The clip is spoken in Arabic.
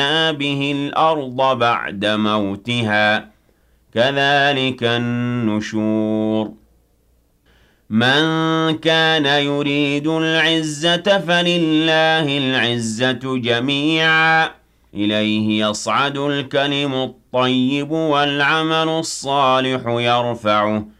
به الأرض بعد موتها كذلك النشور من كان يريد العزة فلله العزة جميعا إليه يصعد الكلم الطيب والعمل الصالح يرفعه